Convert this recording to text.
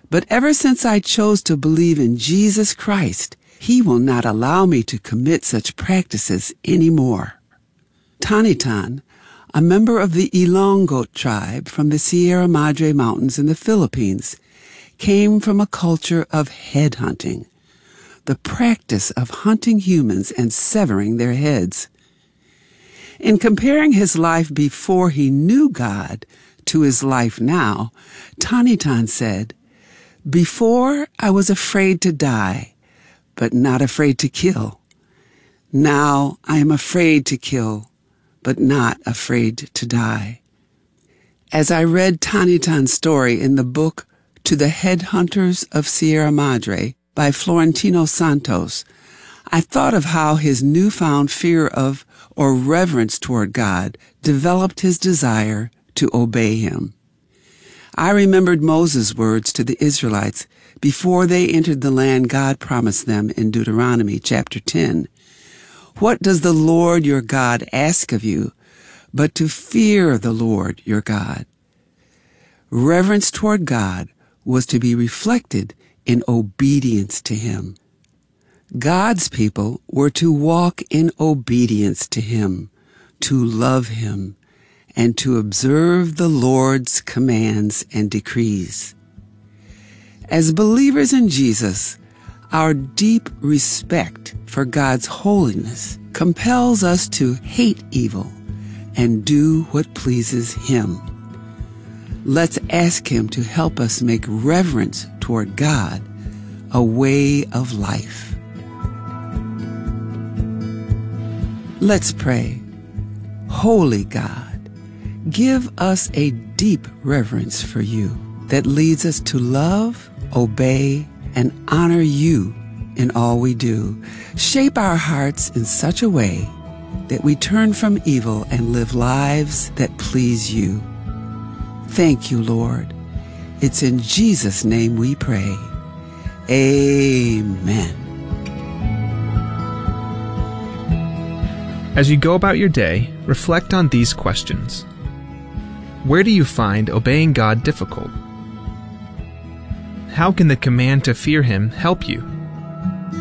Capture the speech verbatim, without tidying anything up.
But ever since I chose to believe in Jesus Christ, He will not allow me to commit such practices anymore. Tanitan, a member of the Ilonggo tribe from the Sierra Madre Mountains in the Philippines, came from a culture of headhunting, the practice of hunting humans and severing their heads. In comparing his life before he knew God to his life now, Tanitan said, "Before I was afraid to die, but not afraid to kill. Now I am afraid to kill, but not afraid to die." As I read Tanitan's story in the book To the Headhunters of Sierra Madre by Florentino Santos, I thought of how his newfound fear of or reverence toward God developed his desire to obey Him. I remembered Moses' words to the Israelites before they entered the land God promised them in Deuteronomy chapter ten. "What does the Lord your God ask of you, but to fear the Lord your God?" Reverence toward God was to be reflected in obedience to Him. God's people were to walk in obedience to Him, to love Him, and to observe the Lord's commands and decrees. As believers in Jesus, our deep respect for God's holiness compels us to hate evil and do what pleases Him. Let's ask Him to help us make reverence toward God a way of life. Let's pray. Holy God, give us a deep reverence for You that leads us to love, obey, and honor You in all we do. Shape our hearts in such a way that we turn from evil and live lives that please You. Thank You, Lord. It's in Jesus' name we pray. Amen. As you go about your day, reflect on these questions. Where do you find obeying God difficult? How can the command to fear Him help you?